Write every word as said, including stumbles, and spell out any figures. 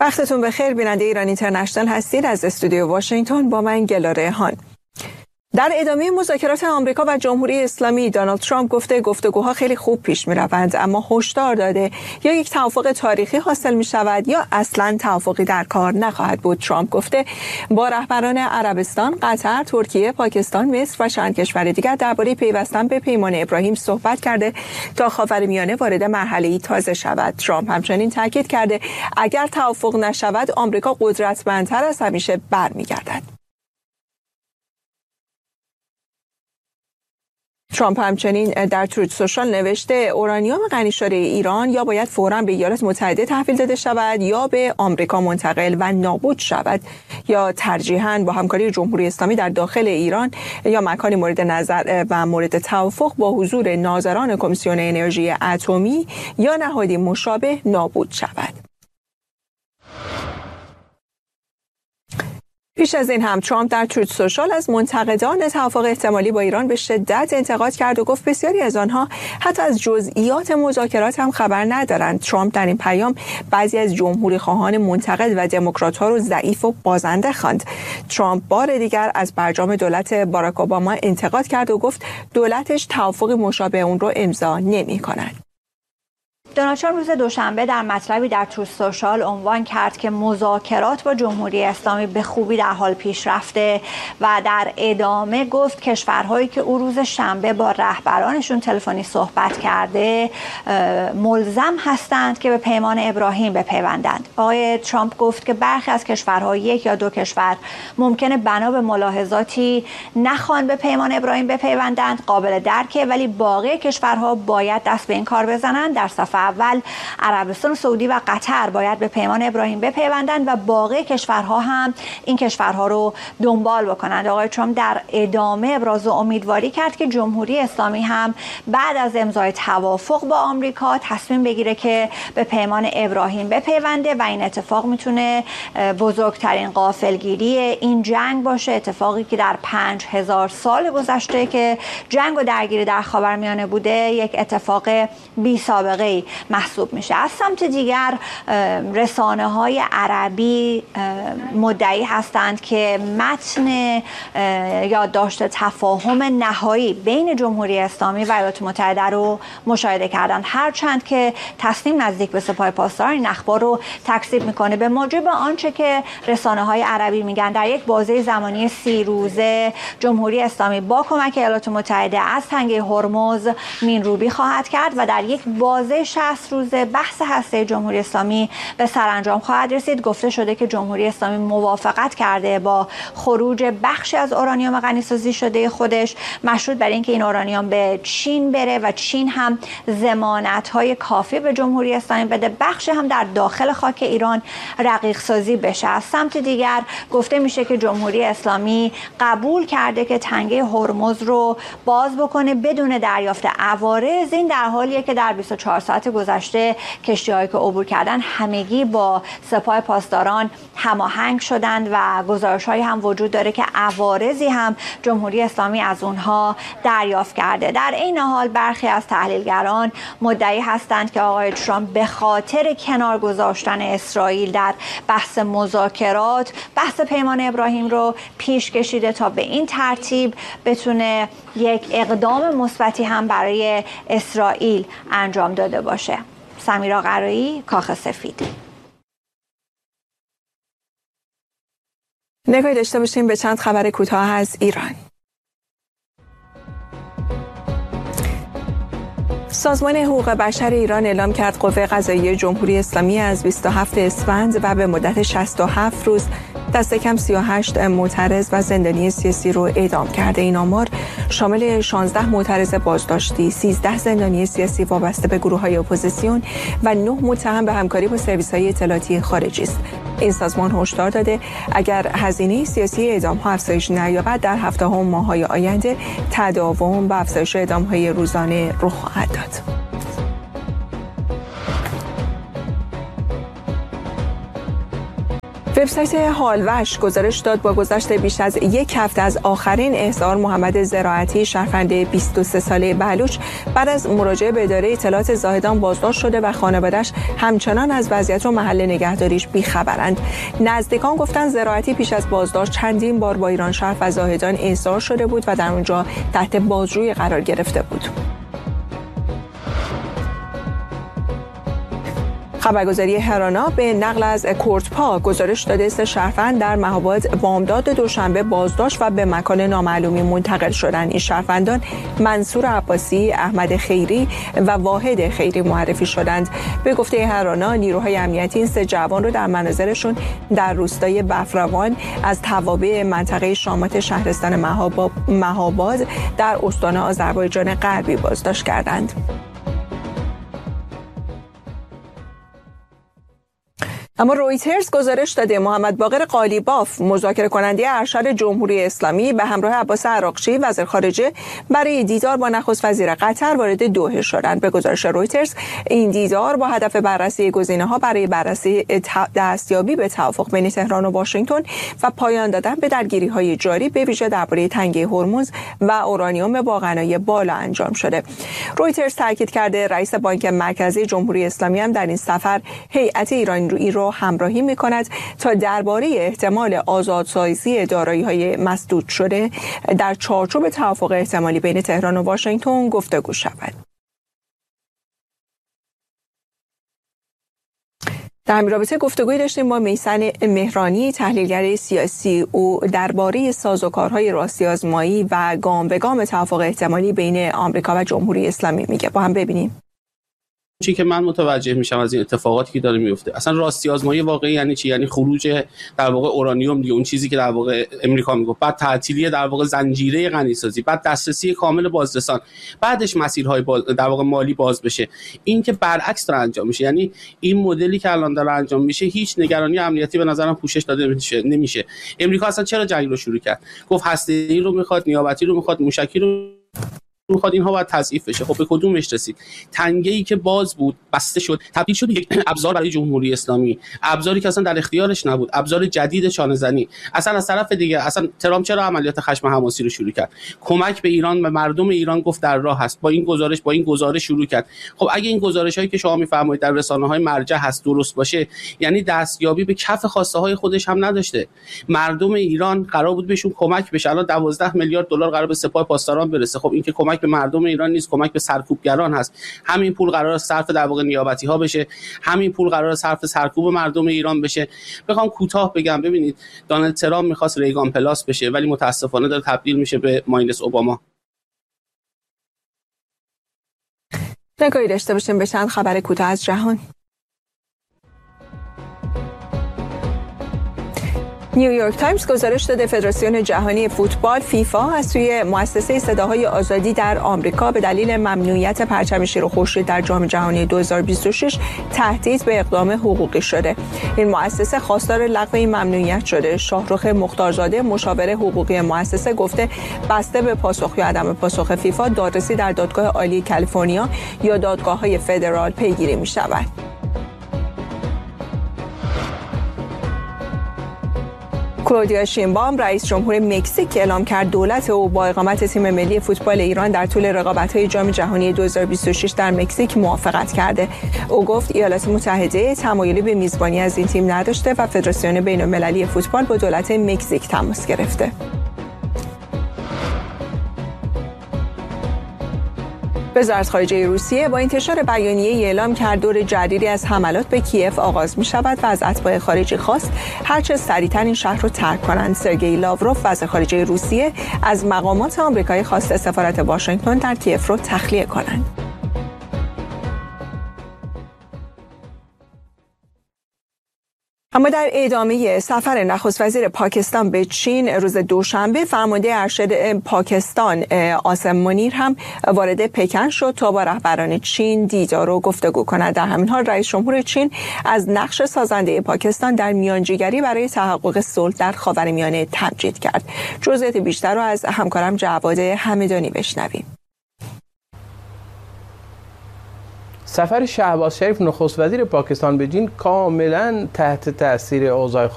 وقتتون بخیر. بیننده ایران اینترنشنال هستید. از استودیو واشنگتن با من گلا ریحان. در ادامه مذاکرات آمریکا و جمهوری اسلامی، دونالد ترامپ گفته گفتگوها خیلی خوب پیش می‌روند، اما هشدار داده یا یک توافق تاریخی حاصل می‌شود یا اصلاً توافقی در کار نخواهد بود. ترامپ گفته با رهبران عربستان، قطر، ترکیه، پاکستان، مصر و چند کشور دیگر درباره پیوستن به پیمان ابراهیم صحبت کرده تا خاورمیانه وارد مرحله‌ای تازه شود. ترامپ همچنین تاکید کرده اگر توافق نشود، آمریکا قدرتمندتر از همیشه برمیگردد. ترامپ همچنین در تروت سوشال نوشته اورانیوم غنی شده ایران یا باید فوراً به ایالات متحده تحویل داده شود یا به آمریکا منتقل و نابود شود، یا ترجیحاً با همکاری جمهوری اسلامی در داخل ایران یا مکانی مورد نظر و مورد توافق با حضور ناظران کمیسیون انرژی اتمی یا نهادی مشابه نابود شود. پیش از این هم ترامپ در تروت سوشال از منتقدان توافق احتمالی با ایران به شدت انتقاد کرد و گفت بسیاری از آنها حتی از جزئیات مذاکرات هم خبر ندارند. ترامپ در این پیام بعضی از جمهوری خواهان منتقد و دموکرات‌ها را ضعیف و بازنده خواند. ترامپ بار دیگر از برجام دولت باراک اوباما انتقاد کرد و گفت دولتش توافق مشابه اون رو امضا نمی‌کند. دونالد ترامپ روز دوشنبه در مطلبی در تروت سوشال عنوان کرد که مذاکرات با جمهوری اسلامی به خوبی در حال پیش رفته و در ادامه گفت کشورهایی که او روز شنبه با رهبرانشون تلفنی صحبت کرده ملزم هستند که به پیمان ابراهیم بپیوندند. آقای ترامپ گفت که برخی از کشورها، یک یا دو کشور، ممکنه بنا به ملاحظاتی نخوان به پیمان ابراهیم بپیوندند، قابل درکه، ولی باقی کشورها باید دست به این کار بزنند. در صفحه اول عربستان سعودی و قطر باید به پیمان ابراهیم بپیوندند و باقی کشورها هم این کشورها رو دنبال بکنند. آقای ترامپ در ادامه ابراز امیدواری کرد که جمهوری اسلامی هم بعد از امضای توافق با آمریکا تصمیم بگیره که به پیمان ابراهیم بپیونده و این اتفاق میتونه بزرگترین غافلگیری این جنگ باشه، اتفاقی که در پنج هزار سال گذشته که جنگ و درگیری در خاورمیانه بوده یک اتفاق بی سابقه ای محسوب میشه. از سمت دیگر رسانه های عربی مدعی هستند که متن یادداشت تفاهم نهایی بین جمهوری اسلامی و ایالات متحده رو مشاهده کردند، هرچند که تصمیم نزدیک به سپاه پاسداران این اخبار رو تکذیب میکنه. به موجب آنچه که رسانه های عربی میگن در یک بازه زمانی سی روزه جمهوری اسلامی با کمک ایالات متحده از تنگه هرمز مینروبی خواهد کرد و در یک بازه شصت روزه بحث هسته جمهوری اسلامی به سرانجام خواهد رسید. گفته شده که جمهوری اسلامی موافقت کرده با خروج بخشی از اورانیوم غنی‌سازی شده خودش، مشروط بر اینکه این اورانیوم به چین بره و چین هم ضمانت‌های کافی به جمهوری اسلامی بده، بخشی هم در داخل خاک ایران رقیق سازی بشه. از سمت دیگر گفته میشه که جمهوری اسلامی قبول کرده که تنگه هرمز رو باز بکنه بدون دریافت عوارض. این در حالیه که در بیست و چهار ساعت گذشته کشتی‌هایی که عبور کردن همگی با سپاه پاسداران هماهنگ شدند و گزارش‌هایی هم وجود داره که عوارضی هم جمهوری اسلامی از اونها دریافت کرده. در این حال برخی از تحلیلگران مدعی هستند که آقای ترامپ به خاطر کنار گذاشتن اسرائیل در بحث مذاکرات بحث پیمان ابراهیم رو پیش کشیده تا به این ترتیب بتونه یک اقدام مثبتی هم برای اسرائیل انجام داده باشه. سمیرا قرایی، کاخ سفید. نگاهی داشته باشیم به چند خبر کوتاه از ایران. سازمان حقوق بشر ایران اعلام کرد قوه قضاییه جمهوری اسلامی از بیست و هفتم اسفند و به مدت شصت و هفت روز دست کم سی و هشت معترض و زندانی سیاسی رو اعدام کرده. این آمار شامل شانزده معترض بازداشتی، سیزده زندانی سیاسی وابسته به گروه‌های اپوزیسیون و نه متهم به همکاری با سرویس‌های اطلاعاتی خارجی است. این سازمان هشدار داده اگر هزینه سیاسی اعدام‌ها افزایش نیابد در هفته‌ها و ماه‌های آینده تداوم و افزایش اعدام‌های روزانه رخ خواهد داد. وبسایت حالوش گزارش داد با گذشت بیش از یک هفته از آخرین احضار محمد زراعتی شهروند بیست و سه ساله بلوچ بعد از مراجعه به اداره اطلاعات زاهدان بازداشت شده و خانواده‌اش همچنان از وضعیت و محل نگهداریش بیخبرند. نزدیکان گفتند زراعتی پیش از بازداشت چندین بار با ایرانشهر و زاهدان احضار شده بود و در اونجا تحت بازجویی قرار گرفته بود. خبرگزاری هرانا به نقل از کورتپا گزارش داده است شهروند در مهاباد بامداد دوشنبه بازداشت و به مکان نامعلومی منتقل شدند. این شهروندان منصور عباسی، احمد خیری و واحد خیری معرفی شدند. به گفته هرانا نیروهای امنیتی این سه جوان رو در منازلشون در روستای بفروان از توابع منطقه شامات شهرستان مهاباد در استان آذربایجان غربی بازداشت کردند. اما رویترز گزارش داده محمد باقر قالیباف مذاکره کننده ارشد جمهوری اسلامی به همراه عباس عراقچی وزیر خارجه برای دیدار با نخست وزیر قطر وارد دوحه شدند. به گزارش رویترز این دیدار با هدف بررسی گزینه‌ها برای بررسی دستیابی به توافق بین تهران و واشنگتن و پایان دادن به درگیری‌های جاری به ویژه درباره تنگه هرمز و اورانیوم با غنای بالا انجام شده. رویترز تاکید کرده رئیس بانک مرکزی جمهوری اسلامی هم در این سفر هیئت ایرانی رو همراهی می‌کند تا درباره احتمال آزادسازی دارایی‌های مسدود شده در چارچوب توافق احتمالی بین تهران و واشنگتن گفتگو شود. در همین رابطه گفتگویی داشتیم با میثم مهرانی تحلیلگر سیاسی. او درباره سازوکارهای راستی آزمایی و گام به گام توافق احتمالی بین آمریکا و جمهوری اسلامی میگه. با هم ببینیم. چی که من متوجه میشم از این اتفاقاتی که داره میفته، اصلا راستی آزمایی واقعی یعنی چی؟ یعنی خروج در واقع اورانیوم دیگه، اون چیزی که در واقع امریکا میگه، بعد تعطیلی در واقع زنجیره غنیسازی، بعد دسترسی کامل بازرسان، بعدش مسیرهای باز در واقع مالی باز بشه. این که برعکس داره انجام میشه، یعنی این مدلی که الان داره انجام میشه هیچ نگرانی امنیتی به نظرم پوشش داده نمیشه. نمیشه امریکا اصلا چرا جنگ رو شروع کرد؟ گفت هسته‌ای رو میخواد، نیابتی رو میخواد، موشکی رو میخواد، اینها باید تضعیف بشه. خب به کدومش رسید؟ تنگه‌ای که باز بود بسته شد، تبدیل شد یک ابزار برای جمهوری اسلامی، ابزاری که اصلا در اختیارش نبود، ابزار جدید چانه‌زنی. اصلا از طرف دیگه اصلا ترامپ چرا عملیات خشم حماسی رو شروع کرد؟ کمک به ایران و مردم ایران گفت در راه هست. با این گزارش با این گزارش شروع کرد. خب اگه این گزارش‌هایی که شما می‌فرمایید در رسانه‌های مرجع هست درست باشه، یعنی دستیابی به کف خواسته‌های خودش هم نداشته. مردم ایران قرار بود بهشون کمک بشه. الان دوازده میلیارد دلار قرار به سپاه پاسداران برسه. خب این که کمک به مردم ایران نیست، کمک به سرکوبگران هست. همین پول قرار صرف در واقع نیابتی ها بشه، همین پول قرار صرف سرکوب مردم ایران بشه. بخوام کوتاه بگم، ببینید دونالد ترامپ می‌خواست ریگان پلاس بشه ولی متاسفانه داره تبدیل میشه به ماینس اوباما. نگاهی داشته باشیم به چند خبر کوتاه از جهان. نیویورک تایمز گزارش داده فدراسیون جهانی فوتبال فیفا از سوی مؤسسه صداهای آزادی در آمریکا به دلیل ممنوعیت پرچم شیر و خورشید در جام جهانی دو هزار و بیست و شش تهدید به اقدام حقوقی شده. این مؤسسه خواستار لغو این ممنوعیت شده. شاهرخ مختارزاده مشاور حقوقی مؤسسه گفته بسته به پاسخ یا عدم پاسخ فیفا دادرسی در دادگاه عالی کالیفرنیا یا دادگاه‌های فدرال پیگیری می‌شود. کلودیا شینبام رئیس جمهور مکزیک اعلام کرد دولت او با اقامت تیم ملی فوتبال ایران در طول رقابت‌های جام جهانی دو هزار و بیست و شش در مکزیک موافقت کرده. او گفت ایالات متحده تمایلی به میزبانی از این تیم نداشته و فدراسیون بین‌المللی فوتبال با دولت مکزیک تماس گرفته. وزارت خارجه روسیه با انتشار بیانیه‌ای اعلام کرد دور جدیدی از حملات به کیف آغاز می شود و از اتباع خارجی خواست هرچه سریعتر این شهر را ترک کنند. سرگئی لاوروف وزیر خارجه روسیه از مقامات آمریکایی خواسته سفارت واشنگتن در کیف را تخلیه کنند. اما در ادامه سفر نخست وزیر پاکستان به چین روز دوشنبه فرمانده ارشد پاکستان عاصم منیر هم وارد پکن شد تا با رهبران چین دیدار و گفتگو کند. در همین حال رئیس جمهور چین از نقش سازنده پاکستان در میانجیگری برای تحقق صلح در خاورمیانه تمجید کرد. جزئیات بیشتر رو از همکارم جواد همدانی بشنویم. سفر شهباز شریف نخست وزیر پاکستان به چین کاملا تحت تاثیر اوضاع